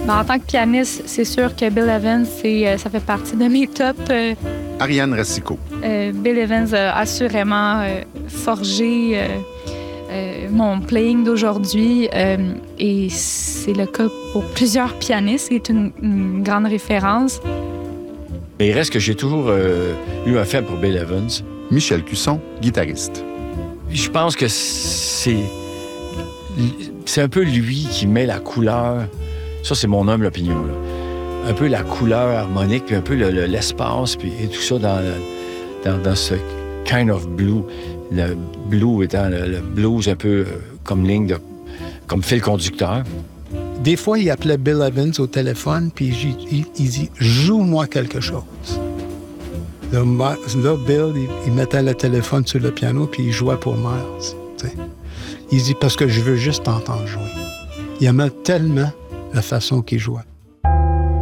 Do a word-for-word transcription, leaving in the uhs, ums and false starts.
En tant que pianiste, c'est sûr que Bill Evans, c'est, ça fait partie de mes tops. Euh, Ariane Racicot. Euh, Bill Evans a assurément euh, forgé euh, euh, mon playing d'aujourd'hui euh, et c'est le cas pour plusieurs pianistes. C'est une, une grande référence. Mais il reste que j'ai toujours euh, eu un faible pour Bill Evans. Michel Cusson, guitariste. Je pense que c'est, c'est un peu lui qui met la couleur. Ça, c'est mon humble opinion, là. Un peu la couleur harmonique, puis un peu le, le, l'espace, puis et tout ça dans, le, dans, dans ce kind of blue. Le blue étant le, le blues un peu euh, comme ligne, de, comme fil conducteur. Des fois, il appelait Bill Evans au téléphone, puis il, il dit « Joue-moi quelque chose ». Là, là, Bill, il, il mettait le téléphone sur le piano, puis il jouait pour Miles. T'sais. Il dit « Parce que je veux juste t'entendre jouer ». Il aimait tellement la façon qu'il jouait.